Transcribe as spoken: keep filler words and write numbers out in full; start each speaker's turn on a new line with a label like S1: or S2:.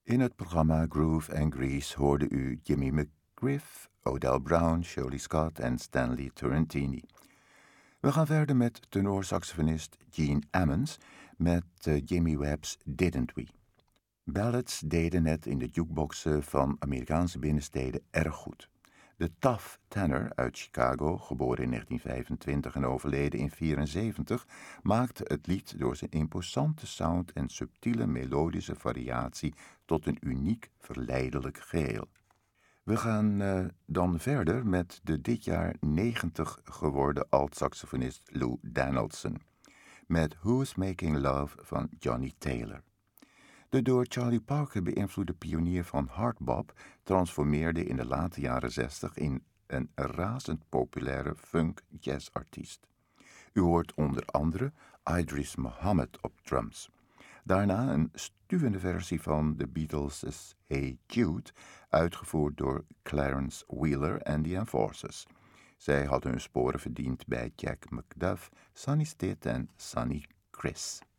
S1: In het programma Groove and Grease hoorde u Jimmy McGriff, Odell Brown, Shirley Scott en Stanley Turrentini. We gaan verder met tenorsaxofonist Gene Ammons met uh, Jimmy Webb's Didn't We. Ballads deden het in de jukeboxen van Amerikaanse binnensteden erg goed. De tough tenor uit Chicago, geboren in negentien vijfentwintig en overleden in negentien vierenzeventig, maakte het lied door zijn imposante sound en subtiele melodische variatie tot een uniek, verleidelijk geheel. We gaan uh, dan verder met de dit jaar negentig geworden alt-saxofonist Lou Donaldson, met Who's Making Love van Johnny Taylor. De door Charlie Parker beïnvloede pionier van hardbop transformeerde in de late jaren zestig in een razend populaire funk-jazzartiest. U hoort onder andere Idris Muhammad op drums. Daarna een stuwende versie van de Beatles' Hey Jude, uitgevoerd door Clarence Wheeler en The Enforcers. Zij hadden hun sporen verdiend bij Jack McDuff, Sonny Stitt en Sonny Chris.